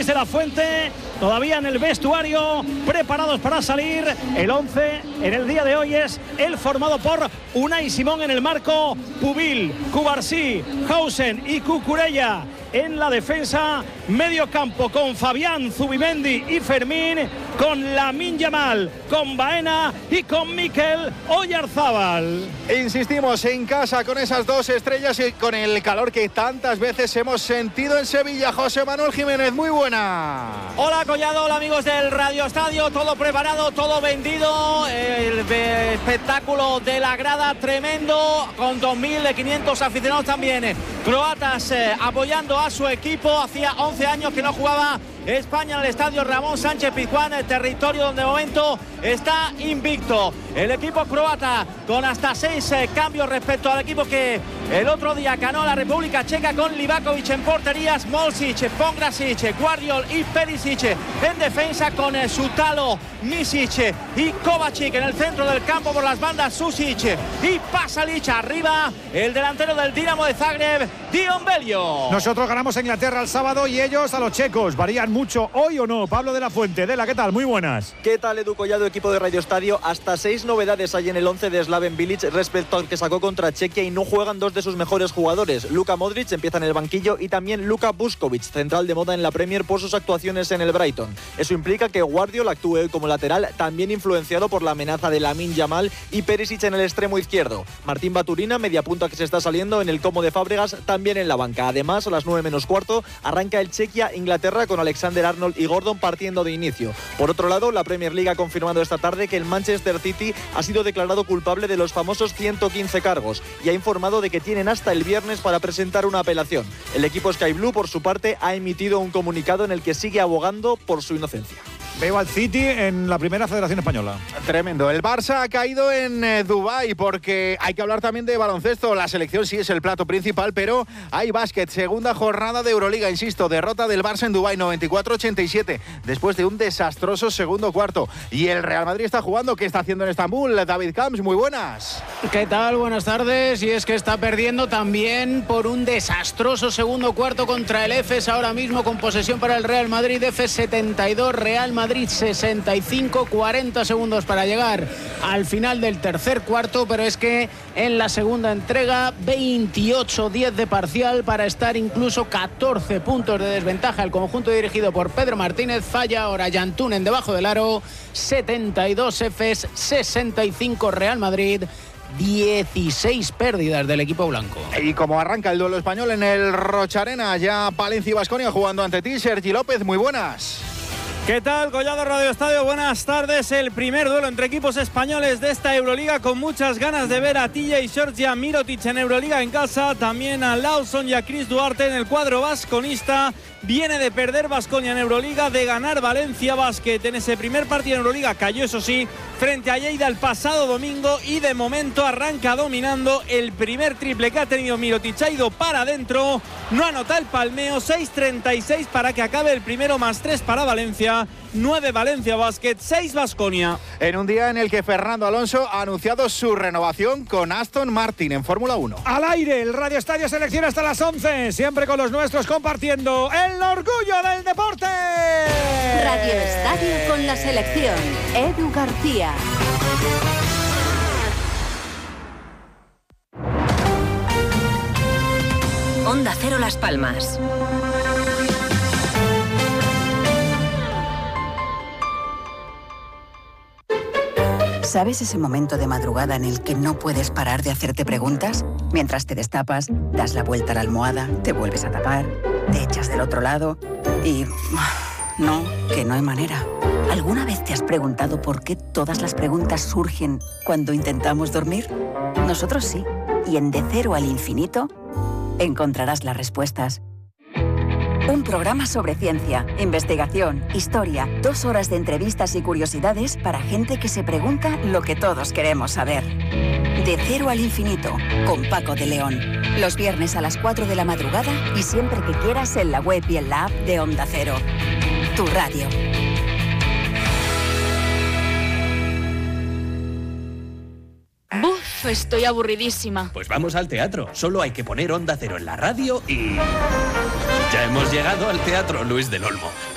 de la Fuente, todavía en el vestuario, preparados para salir. El 11 en el día de hoy es el formado por Unai Simón en el marco, Pubil, Cubarsí, Hausen y Cucurella en la defensa, medio campo con Fabián, Zubimendi y Fermín, con Lamine Yamal, con Baena y con Mikel Oyarzábal. Insistimos, en casa con esas dos estrellas y con el calor que tantas veces hemos sentido en Sevilla. José Manuel Jiménez, muy buena. Hola Collado, hola amigos del Radio Estadio, todo preparado, todo vendido, el espectáculo de la grada tremendo, con 2.500 aficionados también, croatas apoyando a su equipo. Hacía 11 años que no jugaba España en el estadio Ramón Sánchez Pizjuán, el territorio donde de momento está invicto el equipo croata, con hasta 6 cambios respecto al equipo que el otro día ganó la República Checa, con Livakovic en porterías, Molsic, Pongrasic, Guardiol y Perisic en defensa, con Sutalo, Misic y Kovacic en el centro del campo, por las bandas Susic y Pasalic. Arriba el delantero del Dinamo de Zagreb, Dion Belio. Nosotros ganamos a Inglaterra el sábado y ellos a los checos. ¿Varían mucho hoy o no? Pablo de la Fuente, Dela, ¿qué tal? Muy buenas. ¿Qué tal, Edu Collado, equipo de Radio Estadio? Hasta 6 novedades hay en el 11 de Slaven Bilic respecto al que sacó contra Chequia, y no juegan dos de sus mejores jugadores. Luka Modric empieza en el banquillo y también Luka Vuskovic, central de moda en la Premier por sus actuaciones en el Brighton. Eso implica que Guardiol actúe hoy como lateral, también influenciado por la amenaza de Lamine Yamal, y Perisic en el extremo izquierdo. Martín Baturina, media punta que se está saliendo en el Como de Fábregas, también en la banca. Además, a las 9 menos cuarto arranca el Chequia-Inglaterra con Alexander-Arnold y Gordon partiendo de inicio. Por otro lado, la Premier League ha confirmado esta tarde que el Manchester City ha sido declarado culpable de los famosos 115 cargos y ha informado de que tienen hasta el viernes para presentar una apelación. El equipo Sky Blue, por su parte, ha emitido un comunicado en el que sigue abogando por su inocencia. Veo al City en la primera Federación Española. Tremendo. El Barça ha caído en Dubái, porque hay que hablar también de baloncesto. La selección sí es el plato principal, pero hay básquet. Segunda jornada de Euroliga, insisto, derrota del Barça en Dubái, 94-87, después de un desastroso segundo cuarto. Y el Real Madrid está jugando. ¿Qué está haciendo en Estambul? David Camps, muy buenas. ¿Qué tal? Buenas tardes. Y es que está perdiendo también por un desastroso segundo cuarto contra el EFES, ahora mismo con posesión para el Real Madrid. EFES 72, Real Madrid 65, 40 segundos para llegar al final del tercer cuarto, pero es que en la segunda entrega 28-10 de parcial, para estar incluso 14 puntos de desventaja. El conjunto dirigido por Pedro Martínez falla ahora Yantunen debajo del aro. 72 EFES, 65 Real Madrid. 16 pérdidas del equipo blanco. Y como arranca el duelo español en el Rocharena, ya Palencia y Baskonia jugando ante ti. Sergi López, muy buenas. ¿Qué tal, Collado, Radio Estadio? Buenas tardes. El primer duelo entre equipos españoles de esta Euroliga, con muchas ganas de ver a TJ Shorts y a Mirotic en Euroliga en casa, también a Lawson y a Chris Duarte en el cuadro vasconista. Viene de perder Baskonia en Euroliga, de ganar Valencia Basket en ese primer partido en Euroliga. Cayó, eso sí, frente a Lleida el pasado domingo, y de momento arranca dominando. El primer triple que ha tenido Mirotic ha ido para adentro, no anota el palmeo. 6:36 para que acabe el primero, más 3 para Valencia. 9 Valencia Basket, 6 Baskonia. En un día en el que Fernando Alonso ha anunciado su renovación con Aston Martin en Fórmula 1. Al aire, el Radio Estadio Selección hasta las 11, siempre con los nuestros, compartiendo el orgullo del deporte. Radio Estadio con la selección, Edu García. Onda Cero Las Palmas. ¿Sabes ese momento de madrugada en el que no puedes parar de hacerte preguntas? Mientras te destapas, das la vuelta a la almohada, te vuelves a tapar, te echas del otro lado y... no, que no hay manera. ¿Alguna vez te has preguntado por qué todas las preguntas surgen cuando intentamos dormir? Nosotros sí. Y en De Cero al Infinito encontrarás las respuestas. Un programa sobre ciencia, investigación, historia, 2 horas de entrevistas y curiosidades para gente que se pregunta lo que todos queremos saber. De Cero al Infinito, con Paco de León. Los viernes a las 4 de la madrugada y siempre que quieras en la web y en la app de Onda Cero. Tu radio. Buf, estoy aburridísima. Pues vamos al teatro. Solo hay que poner Onda Cero en la radio y... ya hemos llegado al Teatro Luis del Olmo.